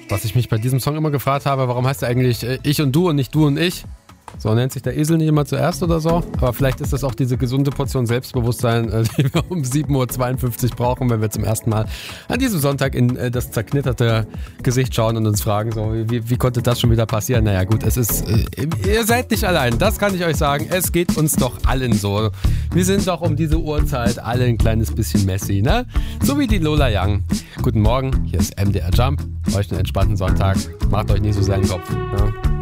Was ich mich bei diesem Song immer gefragt habe, warum heißt er eigentlich Ich und Du und nicht Du und Ich? So nennt sich der Esel nicht immer zuerst oder so. Aber vielleicht ist das auch diese gesunde Portion Selbstbewusstsein, die wir um 7.52 Uhr brauchen, wenn wir zum ersten Mal an diesem Sonntag in das zerknitterte Gesicht schauen und uns fragen, so wie konnte das schon wieder passieren? Naja gut, es ist, ihr seid nicht allein, das kann ich euch sagen. Es geht uns doch allen so. Wir sind doch um diese Uhrzeit alle ein kleines bisschen messy, ne? So wie die Lola Young. Guten Morgen, hier ist MDR Jump. Euch einen entspannten Sonntag. Macht euch nicht so sehr einen Kopf. Ne?